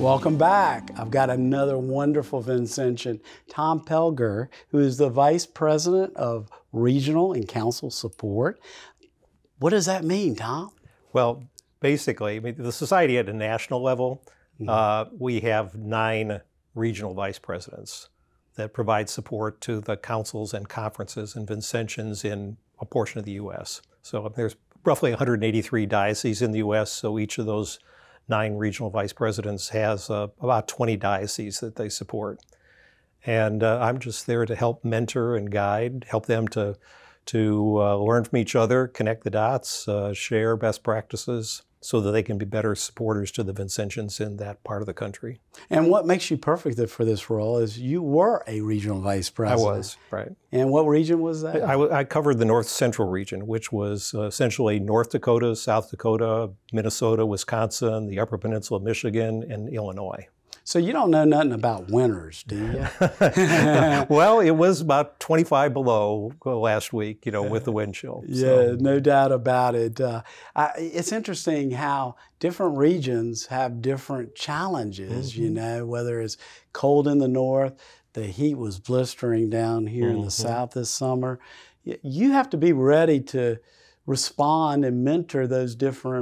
Welcome back. I've got another wonderful Vincentian, Tom Pelger, who is the Vice President of Regional and Council Support. What does that mean, Tom? Well, basically, I mean, the society at a national level, we have 9 regional vice presidents that provide support to the councils and conferences and Vincentians in a portion of the U.S. So there's roughly 183 dioceses in the U.S., so each of those 9 regional vice presidents has about 20 dioceses that they support. And I'm just there to help mentor and guide, help them to learn from each other, connect the dots, share best practices so that they can be better supporters to the Vincentians in that part of the country. And what makes you perfect for this role is you were a regional vice president. I was, right. And what region was that? I covered the North Central region, which was essentially North Dakota, South Dakota, Minnesota, Wisconsin, the Upper Peninsula of Michigan, and Illinois. So you don't know nothing about winters, do you? Well, it was about 25 below last week, with the wind chill. Yeah, no doubt about it. It's interesting how different regions have different challenges, whether it's cold in the north, the heat was blistering down here in the south this summer. You have to be ready to respond and mentor those different